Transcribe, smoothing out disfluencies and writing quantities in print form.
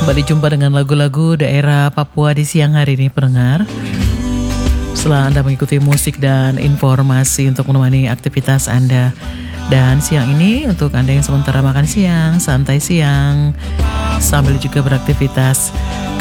Kembali jumpa dengan lagu-lagu daerah Papua di siang hari ini, pendengar. Setelah Anda mengikuti musik dan informasi untuk menemani aktivitas Anda. Dan siang ini untuk Anda yang sementara makan siang, santai siang, sambil juga beraktivitas,